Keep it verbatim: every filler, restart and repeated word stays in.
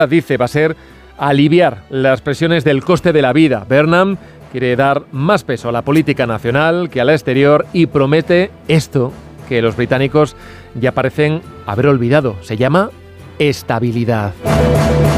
dice va a ser aliviar las presiones del coste de la vida. Burnham quiere dar más peso a la política nacional que a la exterior y promete esto que los británicos ya parecen haber olvidado. Se llama estabilidad.